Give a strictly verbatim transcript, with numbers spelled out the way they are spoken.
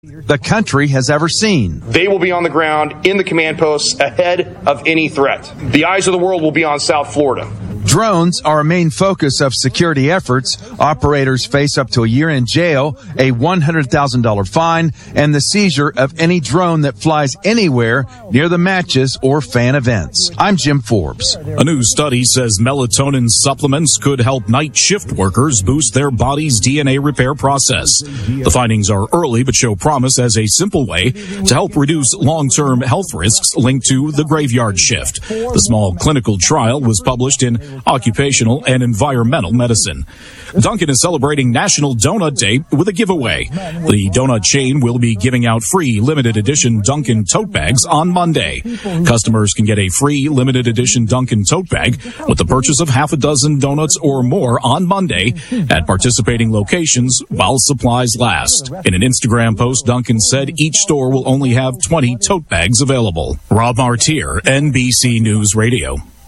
the country has ever seen. They will be on the ground in the command posts ahead of any threat. The eyes of the world will be on South Florida. Drones are a main focus of security efforts. Operators face up to a year in jail, a one hundred thousand dollars fine, and the seizure of any drone that flies anywhere near the matches or fan events. I'm Jim Forbes. A new study says melatonin supplements could help night shift workers boost their body's D N A repair process. The findings are early but show promise as a simple way to help reduce long-term health risks linked to the graveyard shift. The small clinical trial was published in Occupational and Environmental Medicine. Dunkin' is celebrating National Donut Day with a giveaway. The donut chain will be giving out free limited edition Dunkin' tote bags on Monday. Customers can get a free limited edition Dunkin' tote bag with the purchase of half a dozen donuts or more on Monday at participating locations while supplies last. In an Instagram post, Dunkin' said each store will only have twenty tote bags available. Rob Martier, N B C News Radio.